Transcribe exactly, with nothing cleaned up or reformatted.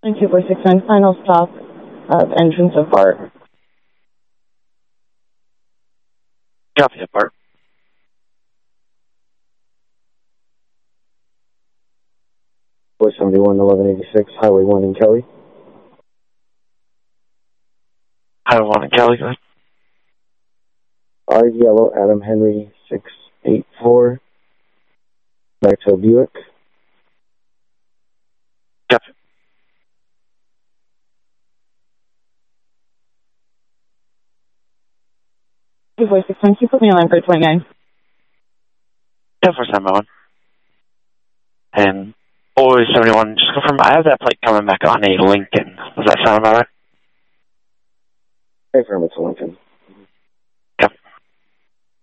nine two four six nine, final stop of entrance of BART. Copy that, BART. four seventy-one, eleven eighty-six, Highway one in Kelly. Highway one in Kelly, go ahead. R Yellow, Adam Henry, six eight four, Maxwell Buick. Copy. two four six nine, can you put me on line for twenty-nine? Yeah, first time on. And Boy seventy-one, just confirm, I have that plate coming back on a Lincoln. Does that sound about right? Hey, firm, it's Lincoln.